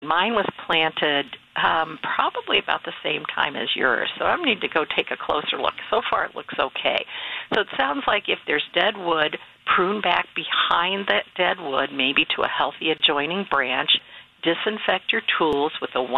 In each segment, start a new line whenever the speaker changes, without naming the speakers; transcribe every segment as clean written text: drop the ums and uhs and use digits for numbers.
Mine was planted probably about the same time as yours, so I need to go take a closer look. So far, it looks okay. So it sounds like if there's dead wood, prune back behind that dead wood, maybe to a healthy adjoining branch. Disinfect your tools with a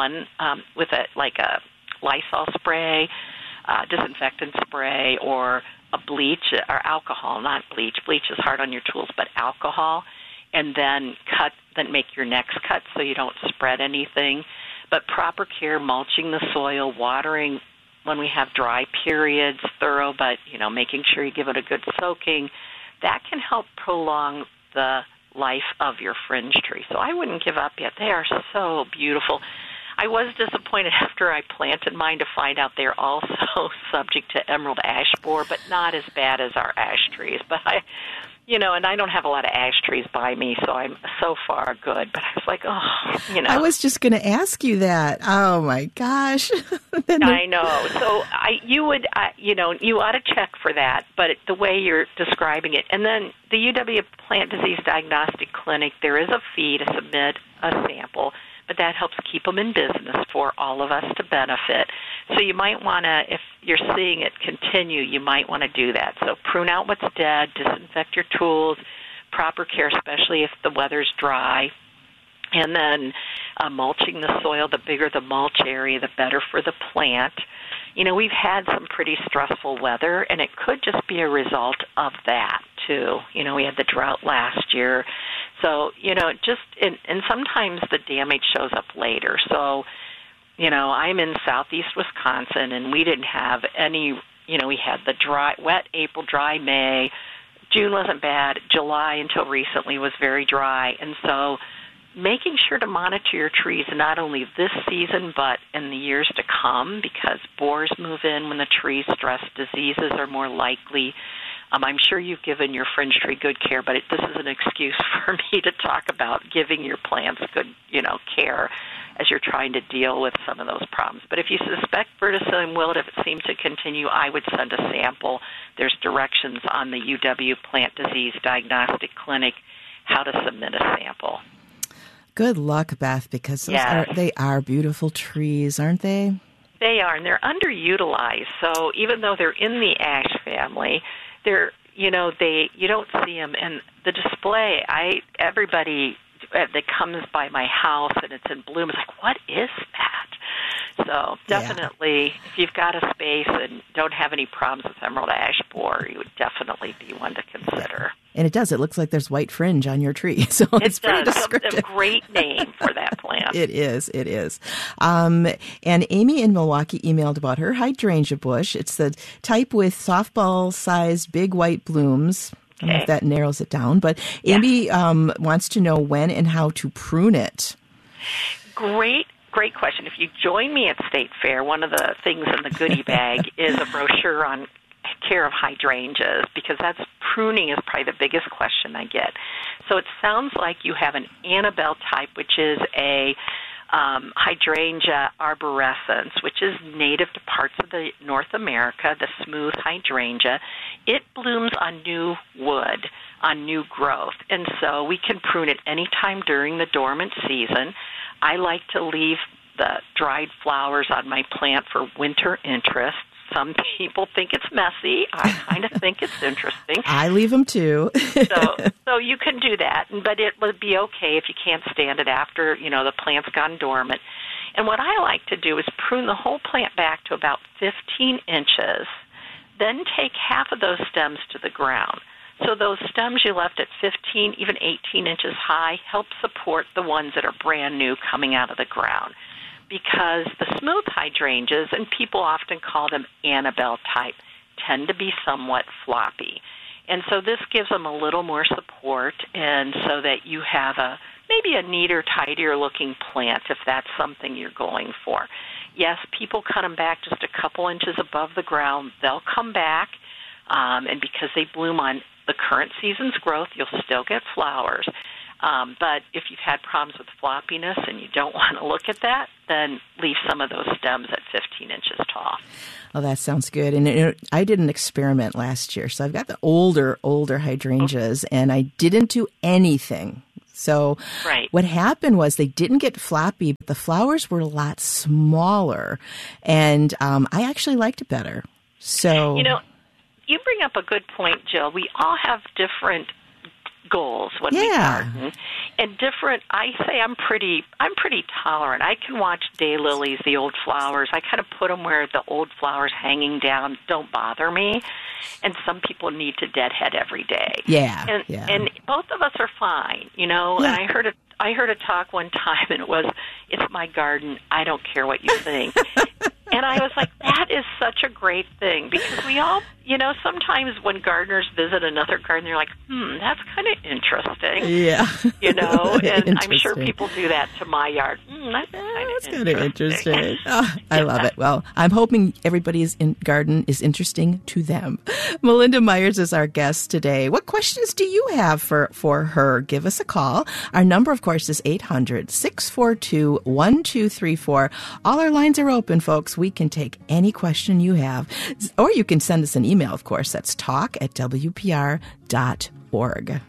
Lysol spray, disinfectant spray, or a bleach or alcohol, not bleach. Bleach is hard on your tools, but alcohol, and then make your next cut so you don't spread anything. But proper care, mulching the soil, watering when we have dry periods, thorough, but making sure you give it a good soaking, that can help prolong the life of your fringe tree. So I wouldn't give up yet. They are so beautiful. I was disappointed after I planted mine to find out they're also subject to emerald ash borer, but not as bad as our ash trees. But and I don't have a lot of ash trees by me, so I'm so far good. But I was like,
I was just going to ask you that. Oh my gosh.
I know. So you ought to check for that. But the way you're describing it, and then the UW Plant Disease Diagnostic Clinic, there is a fee to submit a sample, but that helps keep them in business for all of us to benefit. So you might want to, if you're seeing it continue, you might want to do that. So prune out what's dead, disinfect your tools, proper care, especially if the weather's dry, and then mulching the soil. The bigger the mulch area, the better for the plant. We've had some pretty stressful weather, and it could just be a result of that, too. We had the drought last year. So, and sometimes the damage shows up later. So, I'm in southeast Wisconsin, and we didn't have any, we had the wet April, dry May. June wasn't bad. July until recently was very dry. And so making sure to monitor your trees not only this season but in the years to come, because borers move in when the tree's stressed, diseases are more likely. I'm sure you've given your fringe tree good care, but this is an excuse for me to talk about giving your plants good, care as you're trying to deal with some of those problems. But if you suspect verticillium wilt, if it seems to continue, I would send a sample. There's directions on the UW Plant Disease Diagnostic Clinic how to submit a sample.
Good luck, Beth, because they are beautiful trees, aren't they?
They are, and they're underutilized. So even though they're in the ash family, they're, you don't see them. And the display, everybody that comes by my house and it's in bloom is like, what is that? So definitely, if you've got a space and don't have any problems with emerald ash borer, you would definitely be one to consider.
And it does. It looks like there's white fringe on your tree. So it's pretty descriptive.
It's a great name for that plant.
It is. And Amy in Milwaukee emailed about her hydrangea bush. It's the type with softball-sized big white blooms. I don't know if that narrows it down. But Amy wants to know when and how to prune it. Great question. If you join me at State Fair, one of the things in the goodie bag is a brochure on care of hydrangeas, because pruning is probably the biggest question I get. So it sounds like you have an Annabelle type, which is a hydrangea arborescens, which is native to parts of North America, the smooth hydrangea. It blooms on new wood, on new growth, and so we can prune it any time during the dormant season. I like to leave the dried flowers on my plant for winter interest. Some people think it's messy. I kind of think it's interesting. I leave them too.
So you can do that, but it would be okay if you can't stand it after, the plant's gone dormant. And what I like to do is prune the whole plant back to about 15 inches, then take half of those stems to the ground. So those stems you left at 15, even 18 inches high, help support the ones that are brand new coming out of the ground. Because the smooth hydrangeas, and people often call them Annabelle type, tend to be somewhat floppy. And so this gives them a little more support, and so that you have maybe a neater, tidier looking plant if that's something you're going for. Yes, people cut them back just a couple inches above the ground. They'll come back, and because they bloom on the current season's growth, you'll still get flowers. But if you've had problems with floppiness and you don't want to look at that, then leave some of those stems at 15 inches tall.
Oh, that sounds good. And I did an experiment last year. So I've got the older hydrangeas, and I didn't do anything. So
Right.
what happened was they didn't get floppy, but the flowers were a lot smaller. And I actually liked it better. So,
You know, you bring up a good point, Jill. We all have different goals when we garden, and different. I say I'm pretty tolerant. I can watch daylilies, the old flowers. I kind of put them where the old flowers hanging down don't bother me, and some people need to deadhead every day. And both of us are fine, you know.
Yeah.
And I heard a talk one time, and it was, "It's my garden. I don't care what you think." And I was like, that is such a great thing, because we all, you know, sometimes when gardeners visit another garden, they're like, that's kind of interesting.
Yeah.
You know, and I'm sure people do that to my yard. That's kind of interesting.
Oh, I love it. Well, I'm hoping everybody's garden is interesting to them. Melinda Myers is our guest today. What questions do you have for her? Give us a call. Our number, of course, is 800-642-1234. All our lines are open, folks. We can take any question you have. Or you can send us an email, of course. That's talk@wpr.org.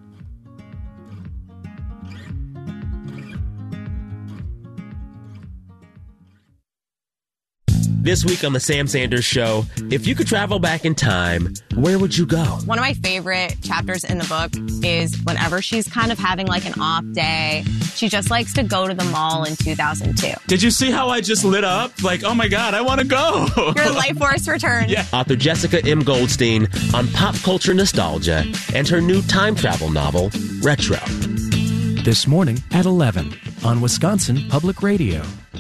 This week on the Sam Sanders Show, if you could travel back in time, where would you go?
One of my favorite chapters in the book is whenever she's kind of having like an off day, she just likes to go to the mall in 2002.
Did you see how I just lit up? Like, oh my God, I want to go.
Your life force returns.
Yeah.
Author Jessica M. Goldstein on pop culture nostalgia and her new time travel novel, Retro.
This morning at 11 on Wisconsin Public Radio.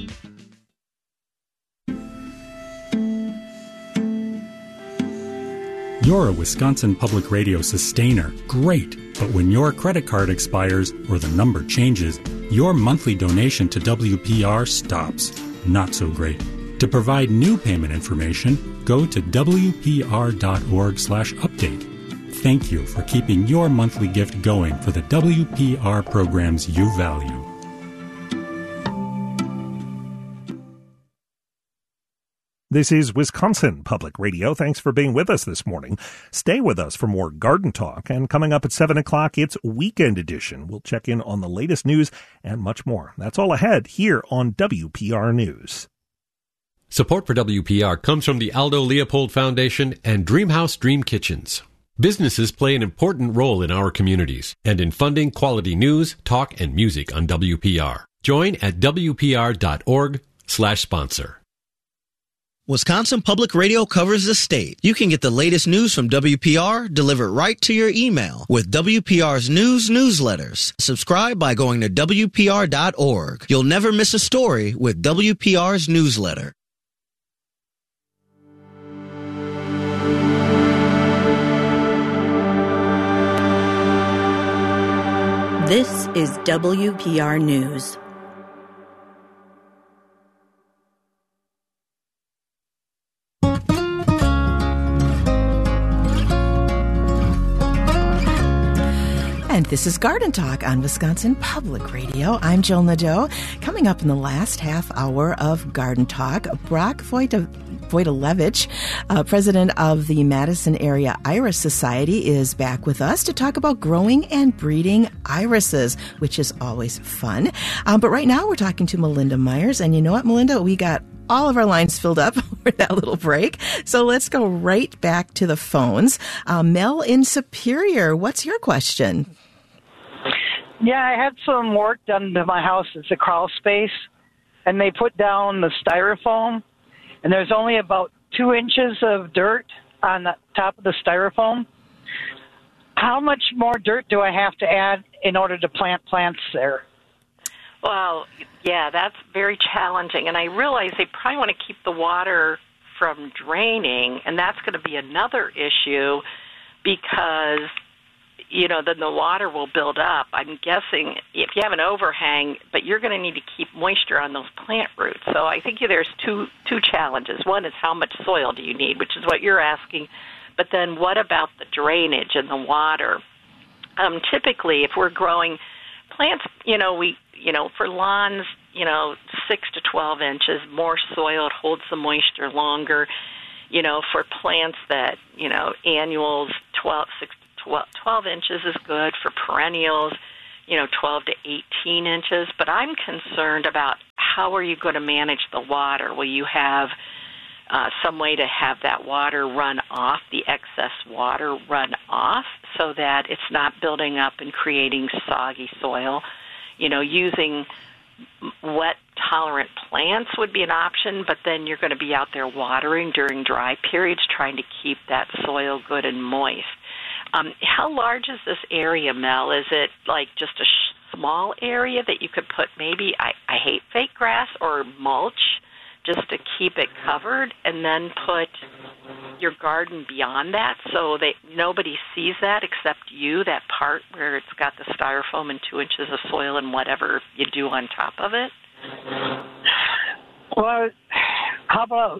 You're a Wisconsin Public Radio sustainer. Great. But when your credit card expires or the number changes, your monthly donation to WPR stops. Not so great. To provide new payment information, go to WPR.org/update. Thank you for keeping your monthly gift going for the WPR programs you value.
This is Wisconsin Public Radio. Thanks for being with us this morning. Stay with us for more garden talk. And coming up at 7 o'clock, it's Weekend Edition. We'll check in on the latest news and much more. That's all ahead here on WPR News.
Support for WPR comes from the Aldo Leopold Foundation and Dreamhouse Dream Kitchens. Businesses play an important role in our communities and in funding quality news, talk, and music on WPR. Join at WPR.org/sponsor.
Wisconsin Public Radio covers the state. You can get the latest news from WPR delivered right to your email with WPR's news newsletters. Subscribe by going to WPR.org. You'll never miss a story with WPR's newsletter.
This is WPR News.
And this is Garden Talk on Wisconsin Public Radio. I'm Jill Nadeau. Coming up in the last half hour of Garden Talk, Brock Wojtylewicz, president of the Madison Area Iris Society, is back with us to talk about growing and breeding irises, which is always fun. But right now we're talking to Melinda Myers. And you know what, Melinda? We got all of our lines filled up for that little break. So let's go right back to the phones. Mel in Superior, what's your question?
Yeah, I had some work done to my house. It's a crawl space, and they put down the styrofoam, and there's only about 2 inches of dirt on the top of the styrofoam. How much more dirt do I have to add in order to plant plants there?
Well, yeah, that's very challenging, and I realize they probably want to keep the water from draining, and that's going to be another issue because, you know, then the water will build up. I'm guessing if you have an overhang, but you're going to need to keep moisture on those plant roots. So I think there's two challenges. One is how much soil do you need, which is what you're asking, but then what about the drainage and the water? Typically, if we're growing plants, for lawns, 6 to 12 inches, more soil, it holds the moisture longer. For plants that, annuals, 12 inches is good. For perennials, 12 to 18 inches. But I'm concerned about how are you going to manage the water? Will you have some way to have that water run off, the excess water run off, so that it's not building up and creating soggy soil? Using wet-tolerant plants would be an option, but then you're going to be out there watering during dry periods, trying to keep that soil good and moist. How large is this area, Mel? Is it like just a small area that you could put maybe, I hate fake grass or mulch, just to keep it covered, and then put your garden beyond that so that nobody sees that except you, that part where it's got the styrofoam and 2 inches of soil and whatever you do on top of it?
Well, how about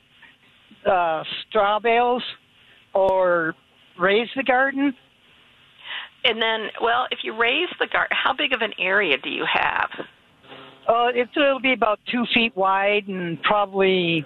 straw bales or raise the garden?
And then, well, if you raise the garden, how big of an area do you have?
It'll be about 2 feet wide and probably,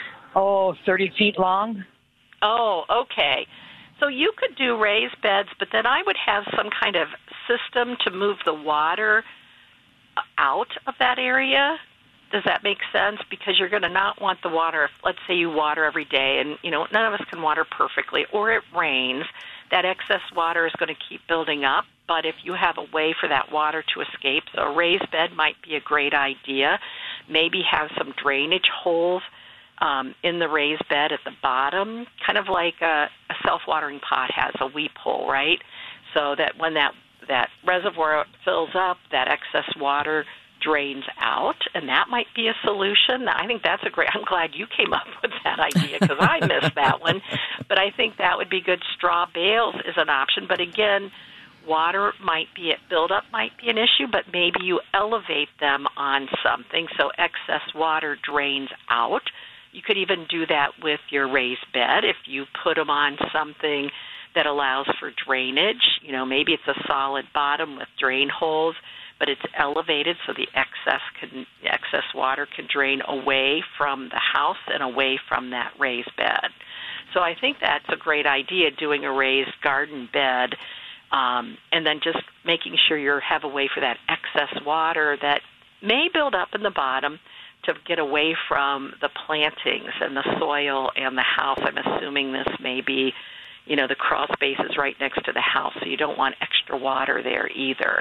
30 feet long.
Oh, okay. So you could do raised beds, but then I would have some kind of system to move the water out of that area. Does that make sense? Because you're going to not want the water, if, let's say you water every day, and, none of us can water perfectly, or it rains, that excess water is going to keep building up. But if you have a way for that water to escape, so a raised bed might be a great idea. Maybe have some drainage holes in the raised bed at the bottom, kind of like a self-watering pot has a weep hole, right? So that when that reservoir fills up, that excess water drains out, and that might be a solution. I think that's I'm glad you came up with that idea, because I missed that one. But I think that would be good. Straw bales is an option, but again, water buildup might be an issue, but maybe you elevate them on something so excess water drains out. You could even do that with your raised bed if you put them on something that allows for drainage. Maybe it's a solid bottom with drain holes, but it's elevated so the excess water can drain away from the house and away from that raised bed. So I think that's a great idea, doing a raised garden bed, and then just making sure you have a way for that excess water that may build up in the bottom to get away from the plantings and the soil and the house. I'm assuming this may be, the crawl space is right next to the house, so you don't want extra water there either.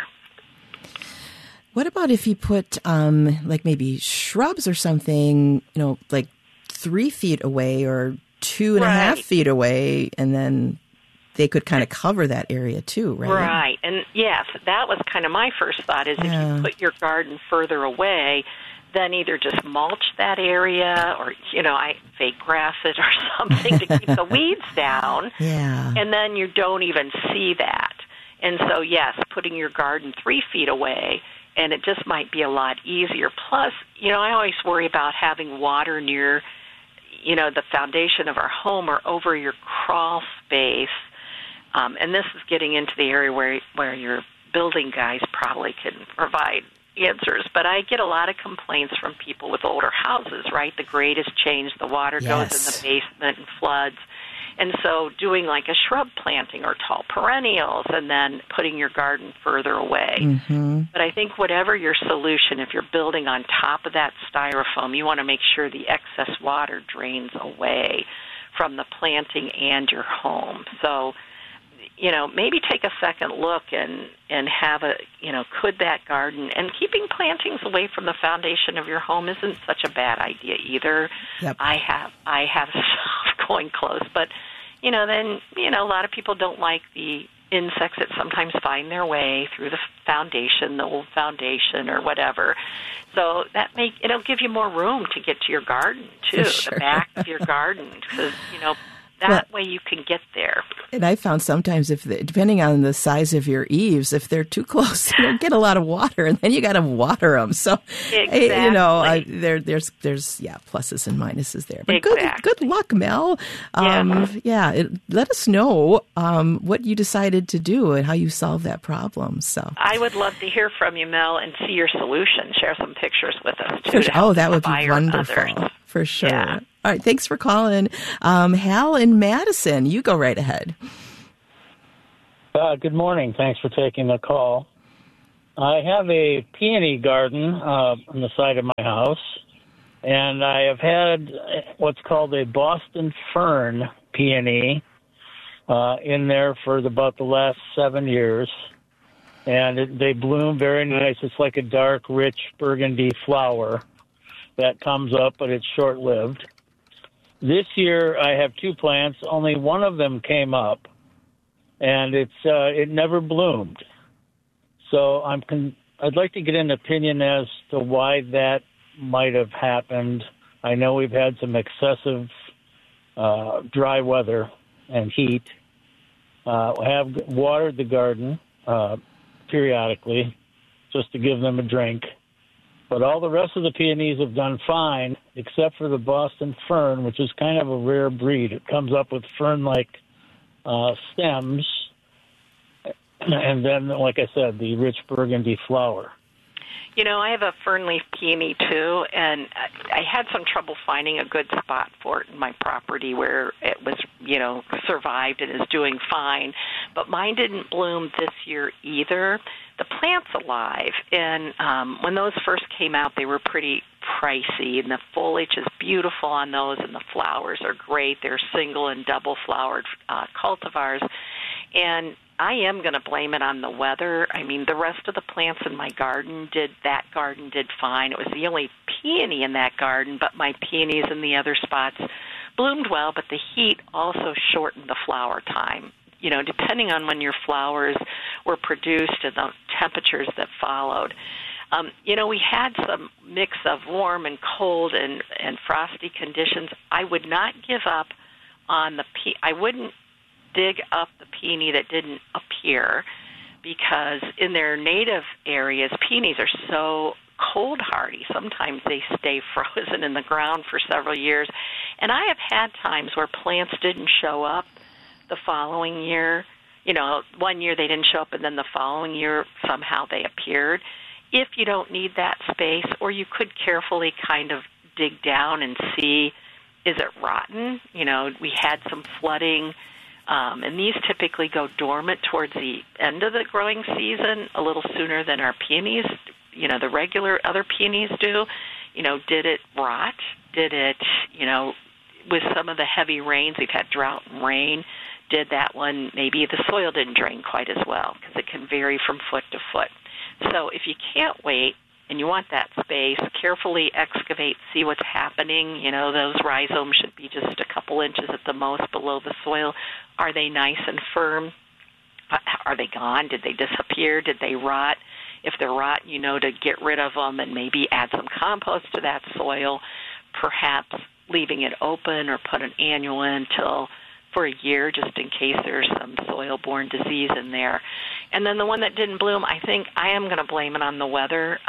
What about if you put like maybe shrubs or something, like 3 feet away or 2.5 feet away, and then they could kind of cover that area too, right?
Right. And yes, that was kind of my first thought, is if you put your garden further away, then either just mulch that area or, fake grass it or something to keep the weeds down.
Yeah.
And then you don't even see that. And so, yes, putting your garden 3 feet away, and it just might be a lot easier. Plus, I always worry about having water near, the foundation of our home or over your crawl space. And this is getting into the area where your building guys probably can provide answers. But I get a lot of complaints from people with older houses, right? The grade has changed, the water goes in the basement and floods. And so doing like a shrub planting or tall perennials and then putting your garden further away.
Mm-hmm.
But I think whatever your solution, if you're building on top of that styrofoam, you want to make sure the excess water drains away from the planting and your home. So, maybe take a second look and have could that garden, and keeping plantings away from the foundation of your home isn't such a bad idea either.
Yep.
I have stuff going close, but then a lot of people don't like the insects that sometimes find their way through the foundation, the old foundation or whatever. So it'll give you more room to get to your garden too,
Sure.
the back of your garden, because that way you can get there.
And I found sometimes depending on the size of your eaves, if they're too close, you don't get a lot of water, and then you got to water them. So,
exactly.
There's pluses and minuses there. But
exactly.
good luck, Mel. Let us know what you decided to do and how you solved that problem. So
I would love to hear from you, Mel, and see your solution. Share some pictures with us too.
That would be wonderful.
Others.
For sure.
Yeah.
All right, thanks for calling. Hal in Madison, you go right ahead.
Good morning. Thanks for taking the call. I have a peony garden on the side of my house, and I have had what's called a Boston fern peony in there for about the last 7 years. And they bloom very nice. It's like a dark, rich burgundy flower that comes up, but it's short-lived. This year, I have 2 plants. Only one of them came up, and it never bloomed. So I'd like to get an opinion as to why that might have happened. I know we've had some excessive dry weather and heat. I have watered the garden periodically just to give them a drink. But all the rest of the peonies have done fine, except for the Boston fern, which is kind of a rare breed. It comes up with fern-like stems, and then, like I said, the rich burgundy flower.
You know, I have a fernleaf peony, too, and I had some trouble finding a good spot for it in my property where it was, survived and is doing fine. But mine didn't bloom this year either. The plant's alive, and when those first came out, they were pretty pricey, and the foliage is beautiful on those, and the flowers are great. They're single and double-flowered cultivars, and I am going to blame it on the weather. I mean, the rest of the plants in my garden did fine. It was the only peony in that garden, but my peonies in the other spots bloomed well, but the heat also shortened the flower time. You know, depending on when your flowers were produced and the temperatures that followed. We had some mix of warm and cold and frosty conditions. I would not give up on I wouldn't dig up the peony that didn't appear, because in their native areas, peonies are so cold hardy. Sometimes they stay frozen in the ground for several years. And I have had times where plants didn't show up the following year. One year they didn't show up, and then the following year somehow they appeared. If you don't need that space, or you could carefully kind of dig down and see, is it rotten? We had some flooding, and these typically go dormant towards the end of the growing season, a little sooner than our peonies, the regular other peonies do. Did it rot? Did it, with some of the heavy rains, we've had drought and rain, did that one, maybe the soil didn't drain quite as well, because it can vary from foot to foot. So if you can't wait and you want that space, carefully excavate, see what's happening. Those rhizomes should be just a couple inches at the most below the soil. Are they nice and firm? Are they gone? Did they disappear? Did they rot? If they're rotten, to get rid of them and maybe add some compost to that soil, perhaps leaving it open or put an annual in for a year, just in case there's some soil-borne disease in there. And then the one that didn't bloom, I think I am going to blame it on the weather.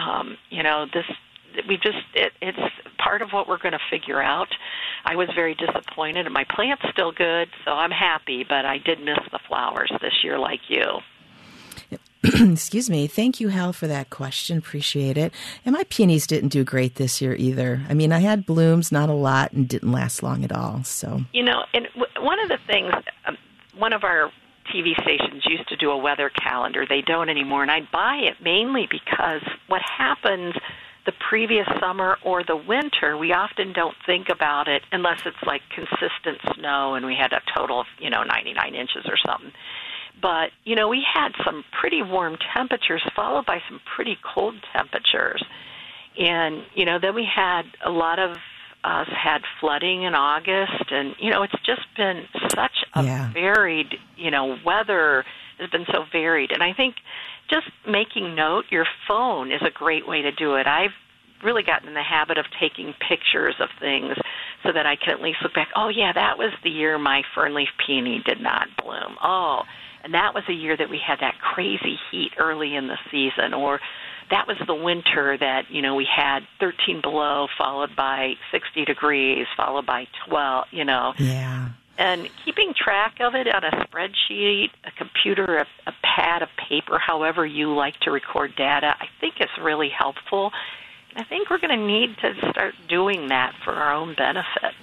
It's part of what we're going to figure out. I was very disappointed, and my plant's still good, so I'm happy, but I did miss the flowers this year like you.
Excuse me. Thank you, Hal, for that question. Appreciate it. And my peonies didn't do great this year either. I mean, I had blooms, not a lot, and didn't last long at all. So,
and one of the things, one of our TV stations used to do a weather calendar. They don't anymore, and I buy it mainly because what happens the previous summer or the winter, we often don't think about it unless it's like consistent snow and we had a total of, 99 inches or something. But, we had some pretty warm temperatures followed by some pretty cold temperatures. And, then we had a lot of us had flooding in August. And, it's just been such a varied, weather has been so varied. And I think just making note, your phone is a great way to do it. I've really gotten in the habit of taking pictures of things so that I can at least look back, oh, yeah, that was the year my fernleaf peony did not bloom. Oh, and that was a year that we had that crazy heat early in the season, or that was the winter that, we had 13 below followed by 60 degrees, followed by 12,
Yeah.
And keeping track of it on a spreadsheet, a computer, a pad of paper, however you like to record data, I think is really helpful. I think we're going to need to start doing that for our own benefit.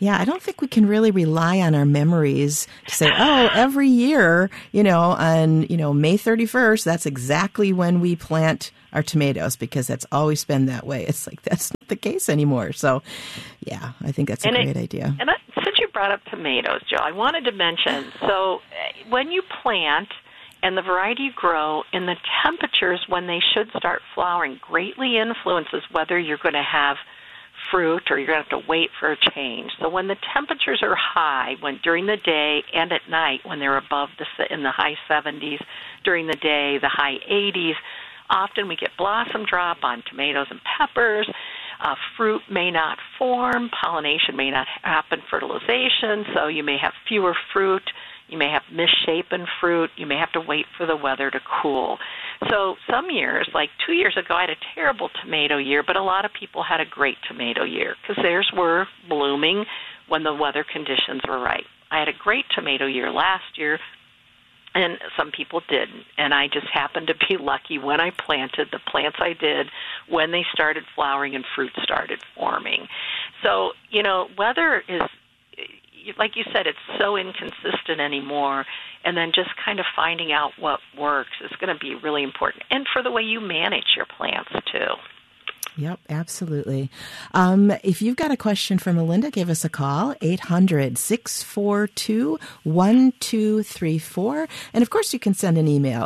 Yeah, I don't think we can really rely on our memories to say, oh, every year, on, May 31st, that's exactly when we plant our tomatoes, because that's always been that way. It's like that's not the case anymore. So, yeah, I think that's a great idea.
And since you brought up tomatoes, Joe, I wanted to mention, so when you plant and the variety you grow and the temperatures when they should start flowering greatly influences whether you're going to have fruit or you're going to have to wait for a change. So when the temperatures are high, when during the day and at night, when they're above in the high 70s, during the day, the high 80s, often we get blossom drop on tomatoes and peppers. Fruit may not form. Pollination may not happen. Fertilization. So you may have fewer fruit. You may have misshapen fruit. You may have to wait for the weather to cool. So some years, like 2 years ago, I had a terrible tomato year, but a lot of people had a great tomato year because theirs were blooming when the weather conditions were right. I had a great tomato year last year, and some people didn't. And I just happened to be lucky when I planted the plants I did when they started flowering and fruit started forming. So, weather is, like you said, it's so inconsistent anymore, and then just kind of finding out what works is going to be really important, and for the way you manage your plants, too.
Yep, absolutely. If you've got a question for Melinda, give us a call, 800-642-1234. And, of course, you can send an email,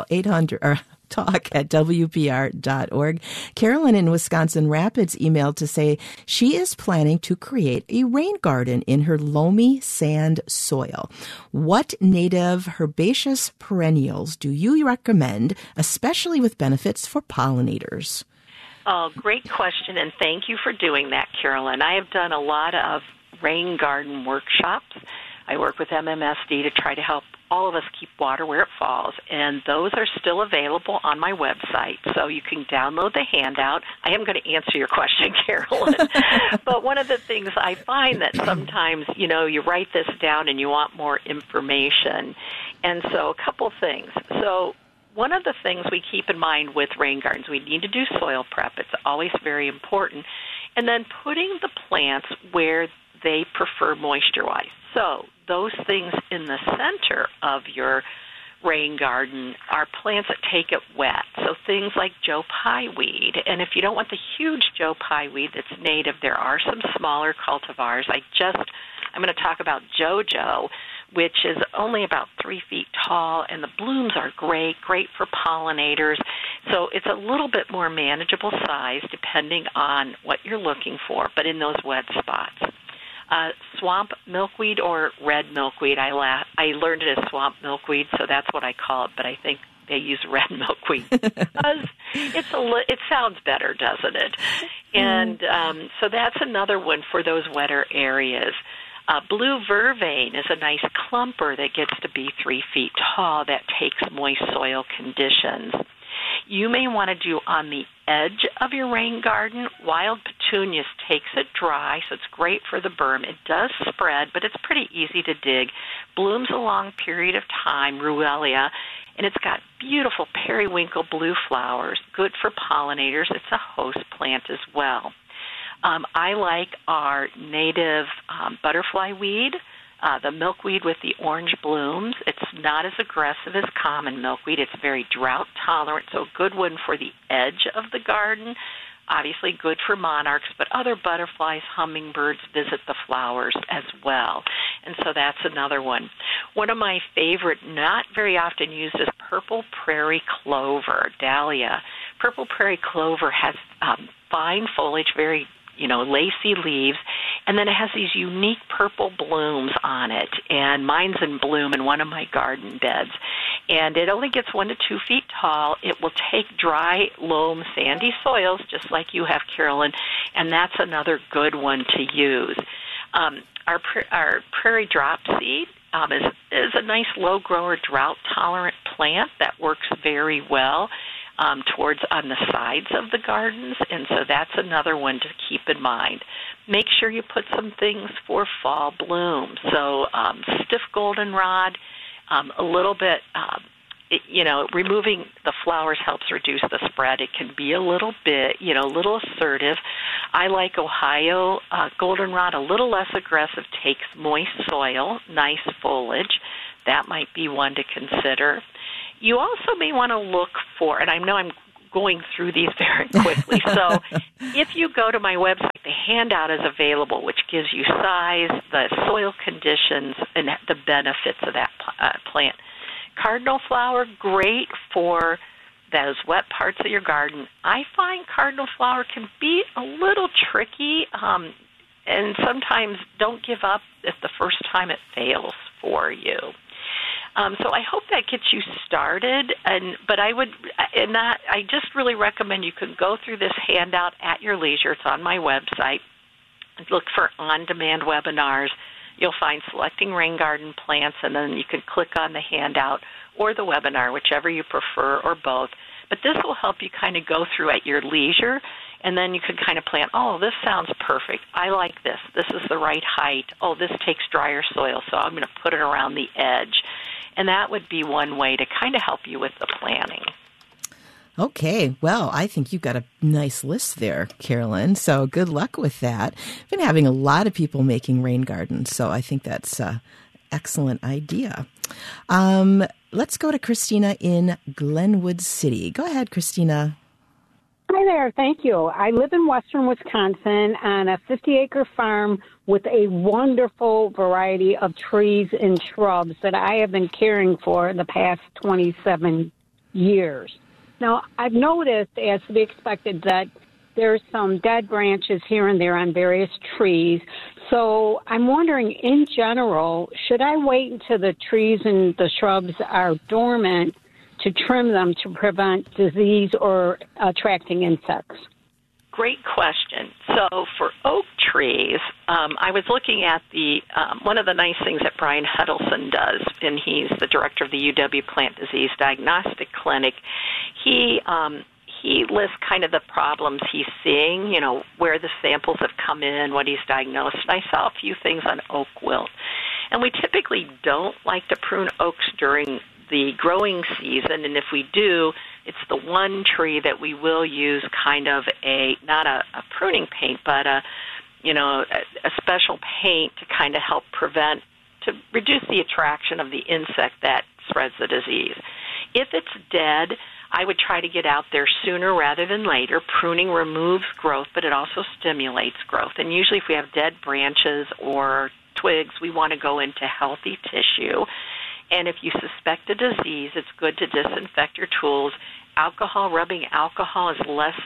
talk@wpr.org. Carolyn in Wisconsin Rapids emailed to say she is planning to create a rain garden in her loamy sand soil. What native herbaceous perennials do you recommend, especially with benefits for pollinators?
Oh, great question, and thank you for doing that, Carolyn. I have done a lot of rain garden workshops. I work with MMSD to try to help all of us keep water where it falls, and those are still available on my website, so you can download the handout. I am going to answer your question, Carolyn, but one of the things I find that sometimes, you write this down and you want more information, and so a couple things. So one of the things we keep in mind with rain gardens, we need to do soil prep. It's always very important, and then putting the plants where they prefer moisture-wise. So those things in the center of your rain garden are plants that take it wet. So things like Joe Pye weed. And if you don't want the huge Joe Pye weed that's native, there are some smaller cultivars. I'm going to talk about JoJo, which is only about 3 feet tall, and the blooms are great for pollinators. So it's a little bit more manageable size depending on what you're looking for, but in those wet spots. Swamp milkweed or red milkweed. I learned it as swamp milkweed, so that's what I call it, but I think they use red milkweed because it sounds better, doesn't it? And so that's another one for those wetter areas. Blue vervain is a nice clumper that gets to be 3 feet tall that takes moist soil conditions. You may want to do on the edge of your rain garden. Wild petunias takes it dry, so it's great for the berm. It does spread, but it's pretty easy to dig. Blooms a long period of time, Ruellia, and it's got beautiful periwinkle blue flowers, good for pollinators. It's a host plant as well. I like our native butterfly weed, the milkweed with the orange blooms. It's not as aggressive as common milkweed. It's very drought tolerant, so a good one for the edge of the garden. Obviously good for monarchs, but other butterflies, hummingbirds visit the flowers as well. And so that's another one. One of my favorite, not very often used, is purple prairie clover, dahlia. Purple prairie clover has fine foliage, very lacy leaves, and then it has these unique purple blooms on it, and mine's in bloom in one of my garden beds. And it only gets 1 to 2 feet tall. It will take dry, loam, sandy soils, just like you have, Carolyn, and that's another good one to use. Our prairie drop seed is a nice low-grower, drought-tolerant plant that works very well on the sides of the gardens, and so that's another one to keep in mind. Make sure you put some things for fall bloom. So stiff goldenrod, a little bit removing the flowers helps reduce the spread. It can be a little bit, a little assertive. I like Ohio goldenrod, a little less aggressive, takes moist soil, nice foliage. That might be one to consider. You also may want to look for, and I know I'm going through these very quickly, so if you go to my website, the handout is available, which gives you size, the soil conditions, and the benefits of that plant. Cardinal flower, great for those wet parts of your garden. I find cardinal flower can be a little tricky, and sometimes don't give up if the first time it fails for you. So I hope that gets you started, but I just really recommend you can go through this handout at your leisure. It's on my website. Look for on-demand webinars. You'll find Selecting Rain Garden Plants, and then you can click on the handout or the webinar, whichever you prefer, or both. But this will help you kind of go through at your leisure, and then you can kind of plan, oh, this sounds perfect. I like this. This is the right height. Oh, this takes drier soil, so I'm going to put it around the edge. And that would be one way to kind of help you with the planning.
Okay, well, I think you've got a nice list there, Carolyn, so good luck with that. I've been having a lot of people making rain gardens, so I think that's an excellent idea. Let's go to Christina in Glenwood City. Go ahead, Christina.
Hi there, thank you. I live in western Wisconsin on a 50-acre farm with a wonderful variety of trees and shrubs that I have been caring for the past 27 years. Now, I've noticed, as to be expected, that there's some dead branches here and there on various trees. So I'm wondering, in general, should I wait until the trees and the shrubs are dormant to trim them to prevent disease or attracting insects?
Great question. So for oak trees, I was looking at the one of the nice things that Brian Huddleston does, and he's the director of the UW Plant Disease Diagnostic Clinic. He lists kind of the problems he's seeing, where the samples have come in, what he's diagnosed. And I saw a few things on oak wilt. And we typically don't like to prune oaks during the growing season, and if we do, it's the one tree that we will use kind of not a pruning paint, but a special paint to kind of help to reduce the attraction of the insect that spreads the disease. If it's dead, I would try to get out there sooner rather than later. Pruning removes growth, but it also stimulates growth. And usually if we have dead branches or twigs, we want to go into healthy tissue. And if you suspect a disease, it's good to disinfect your tools. Rubbing alcohol is less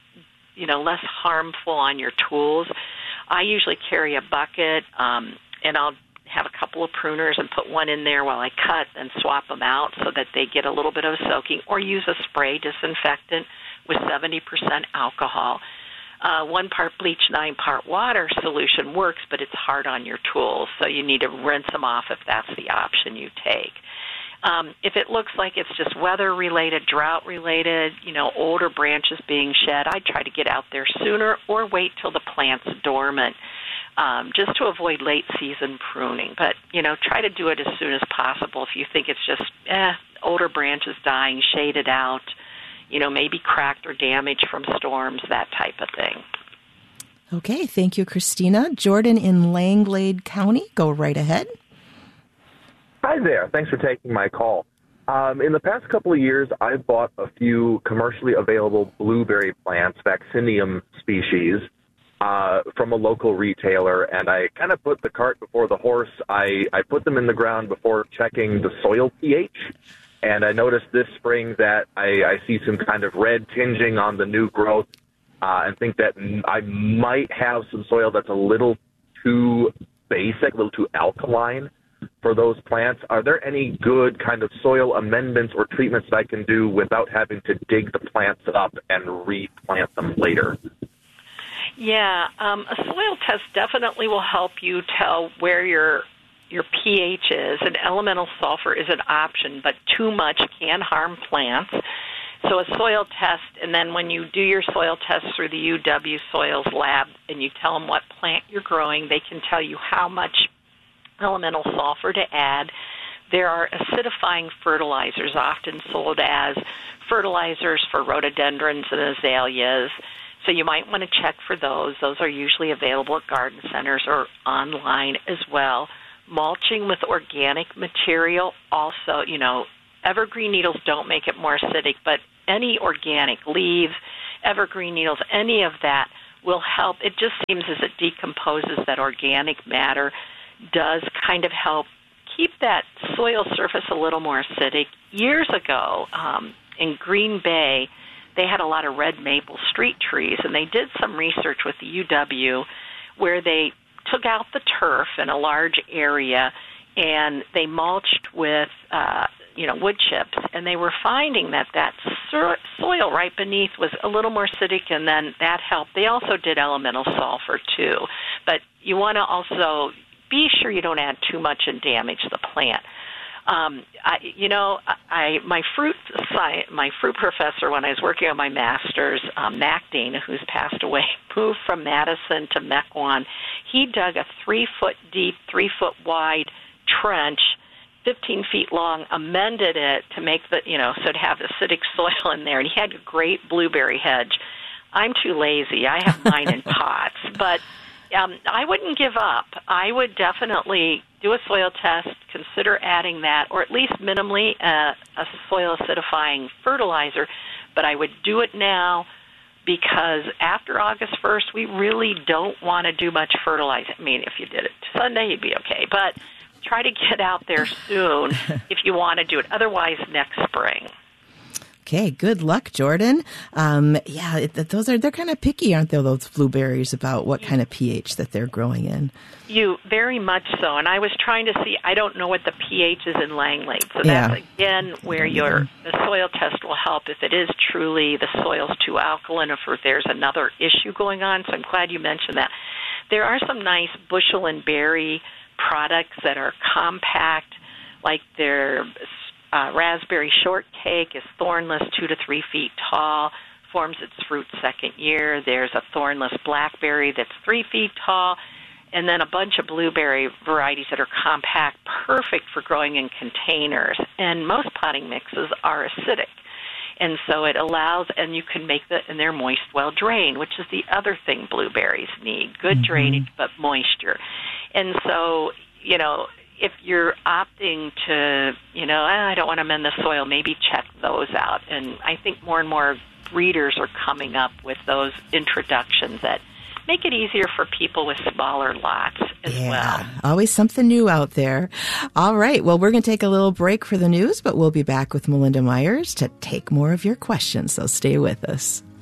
harmful on your tools. I usually carry a bucket, and I'll have a couple of pruners and put one in there while I cut and swap them out so that they get a little bit of soaking, or use a spray disinfectant with 70% alcohol. 1 part bleach, 9 part water solution works, but it's hard on your tools, so you need to rinse them off if that's the option you take. If it looks like it's just weather-related, drought-related, older branches being shed, I'd try to get out there sooner or wait till the plant's dormant, just to avoid late-season pruning. But, try to do it as soon as possible. If you think it's just older branches dying, shade it out, maybe cracked or damaged from storms, that type of thing.
Okay, thank you, Christina. Jordan in Langlade County, go right ahead.
Hi there. Thanks for taking my call. In the past couple of years, I've bought a few commercially available blueberry plants, Vaccinium species, from a local retailer, and I kind of put the cart before the horse. I put them in the ground before checking the soil pH, and I noticed this spring that I see some kind of red tinging on the new growth, and think that I might have some soil that's a little too basic, a little too alkaline for those plants. Are there any good kind of soil amendments or treatments that I can do without having to dig the plants up and replant them later?
Yeah, a soil test definitely will help you tell where your pH is, and elemental sulfur is an option, but too much can harm plants. So a soil test, and then when you do your soil test through the UW Soils Lab and you tell them what plant you're growing, they can tell you how much elemental sulfur to add. There are acidifying fertilizers often sold as fertilizers for rhododendrons and azaleas. So you might want to check for those. Those are usually available at garden centers or online as well. Mulching with organic material also, evergreen needles don't make it more acidic, but any organic leaves, evergreen needles, any of that will help. It just seems as it decomposes, that organic matter does kind of help keep that soil surface a little more acidic. Years ago, in Green Bay, they had a lot of red maple street trees, and they did some research with the UW where they took out the turf in a large area and they mulched with wood chips, and they were finding that soil right beneath was a little more acidic, and then that helped. They also did elemental sulfur too, but you want to also be sure you don't add too much and damage the plant. My fruit professor, when I was working on my master's, Mac Dana, who's passed away, moved from Madison to Mequon. He dug a 3-foot deep, 3-foot wide trench, 15 feet long, amended it to make so it'd have acidic soil in there, and he had a great blueberry hedge. I'm too lazy. I have mine in pots, but I wouldn't give up. I would definitely do a soil test, consider adding that, or at least minimally a soil acidifying fertilizer, but I would do it now because after August 1st, we really don't want to do much fertilizing. I mean, if you did it Sunday, you'd be okay, but try to get out there soon if you want to do it. Otherwise, next spring.
Okay, good luck, Jordan. They're kind of picky, aren't they, those blueberries, about what kind of pH that they're growing in?
You very much so. And I was trying to see, I don't know what the pH is in Langlade. So that's, again, where the soil test will help if it is truly the soil's too alkaline, if there's another issue going on. So I'm glad you mentioned that. There are some nice bushel and berry products that are compact, like their raspberry shortcake is thornless, 2 to 3 feet tall, forms its fruit second year. There's a thornless blackberry that's 3 feet tall, and then a bunch of blueberry varieties that are compact, perfect for growing in containers. And most potting mixes are acidic. And so it allows, and you can make and they're moist, well drained, which is the other thing blueberries need, good drainage but moisture. And so, if you're opting to, I don't want to amend the soil, maybe check those out. And I think more and more breeders are coming up with those introductions that make it easier for people with smaller lots as well.
Always something new out there. All right. Well, we're going to take a little break for the news, but we'll be back with Melinda Myers to take more of your questions. So stay with us.